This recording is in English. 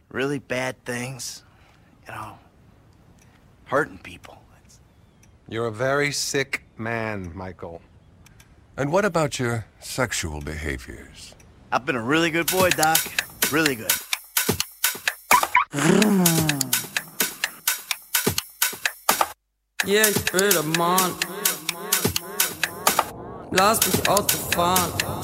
really bad things. You know, hurting people. You're a very sick man, Michael. And what about your sexual behaviors? I've been a really good boy, Doc. Really good. Yeah, ich will der Mann. Lass mich Auto fahren.